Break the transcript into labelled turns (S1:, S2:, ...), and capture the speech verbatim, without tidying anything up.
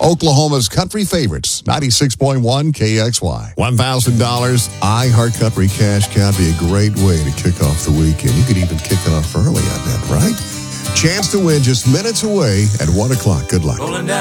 S1: Oklahoma's country favorites, ninety-six point one K X Y. one thousand dollars iHeart Country Cash Cow would be a great way to kick off the weekend. You could even kick it off early, I bet, right? Chance to win just minutes away at one o'clock. Good luck.